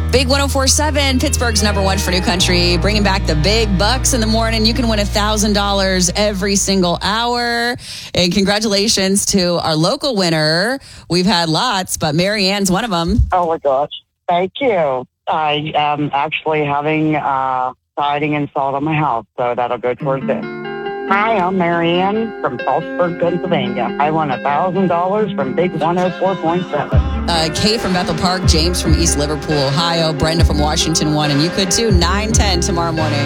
Big 104.7, Pittsburgh's number one for New Country, bringing back the big bucks in the morning. You can win $1,000 every single hour. And congratulations to our local winner. We've had lots, but Mary Ann's one of them. Oh, my gosh. Thank you. I am actually having siding installed on my house, so that'll go towards it. Hi, I'm Mary Ann from Salzburg, Pennsylvania. I won $1,000 from Big 104.7. Kate from Bethel Park, James from East Liverpool, Ohio, Brenda from Washington won, and you could too. 9:10 tomorrow morning.